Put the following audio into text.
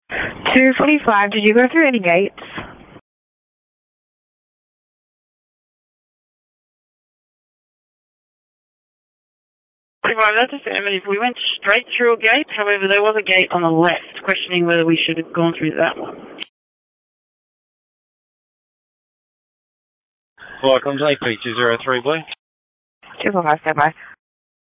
245, did you go through any gates? That's affirmative. We went straight through a gate, however there was a gate on the left, questioning whether we should have gone through that one. Welcome to AP203, please. 245, stand by.